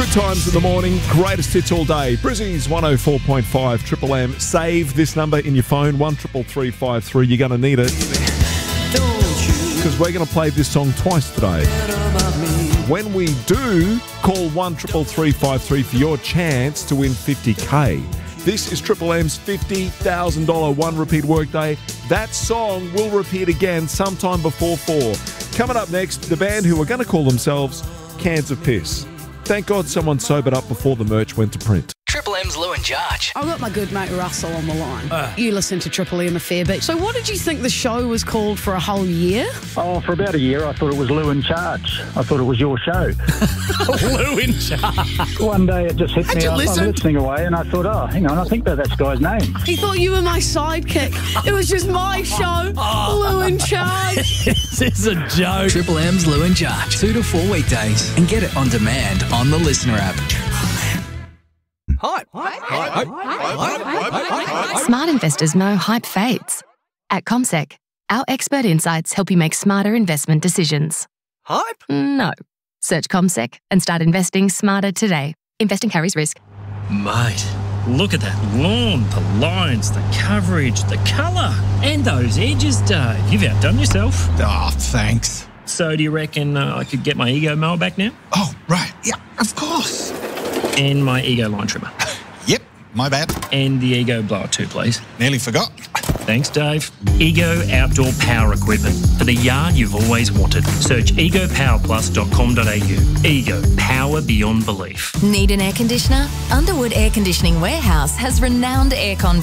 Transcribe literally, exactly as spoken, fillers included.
Good times in the morning, greatest hits all day. Brizzy's one oh four point five, Triple M. Save this number in your phone, one triple three five three. You're going to need it. Because we're going to play this song twice today. When we do, call one triple three five three for your chance to win fifty K. This is Triple M's fifty thousand dollars one repeat workday. That song will repeat again sometime before four. Coming up next, the band who are going to call themselves Cans of Piss. Thank God someone sobered up before the merch went to print. Triple M's Lou and Jarge. I've got my good mate Russell on the line. Uh. You listen to Triple M a fair bit. So what did you think the show was called for a whole year? Oh, for about a year, I thought it was Lou in Charge. I thought it was your show. Lou in Charge. One day it just hit Had me. you I was listened? listening away, and I thought, oh, hang on, I think that that's guy's name. He thought you were my sidekick. It was just my show, Lou in Charge. This is a joke. Triple M's Lou and Jarge. Two to four weekdays. And get it on demand on the Listener app. Hype. Hype. Hype. Hype. Smart investors know hype fades. At CommSec, our expert insights help you make smarter investment decisions. Hype. No. Search CommSec and start investing smarter today. Investing carries risk. Mate, look at that lawn, the lines, the coverage, the colour, and those edges, Dave. You've outdone yourself. Oh, thanks. So do you reckon uh, I could get my Ego mower back now? Oh, right. Yeah, of course. And my Ego line trimmer. Yep, my bad. And the Ego blower too, please. Nearly forgot. Thanks, Dave. Ego Outdoor Power Equipment. For the yard you've always wanted. Search ego power plus dot com dot a u. Ego. Power beyond belief. Need an air conditioner? Underwood Air Conditioning Warehouse has renowned aircon